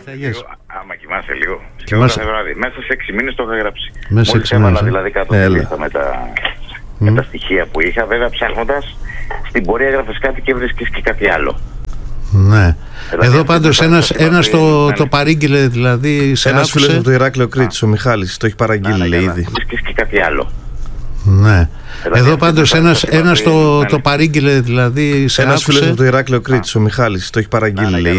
Άμα κοιμάσαι λίγο. Κοιμάσαι. Βράδυ. Μέσα σε 6 μήνες το είχα γράψει. Μέσα σε 6 μόλις έβαλα μήνες, δηλαδή κάτω τη λίστα με τα στοιχεία που είχα. Βέβαια ψάχνοντας στην πορεία έγραφες κάτι και βρίσκεις και κάτι άλλο. Ναι. Δηλαδή, εδώ πάντως ένας το παρήγγειλε, δηλαδή σε ένας άκουσε. φίλος από το Ηράκλειο Κρήτης, ο Μιχάλης, το έχει παραγγείλει ήδη. Βρίσκεις και κάτι άλλο. Ναι. Εδώ πάντως ένας το παρήγγειλε, δηλαδή σε ένας άκουσε. φίλος από το Ηράκλειο Κρήτης, ο Μιχάλης, το έχει παραγγείλει ήδη.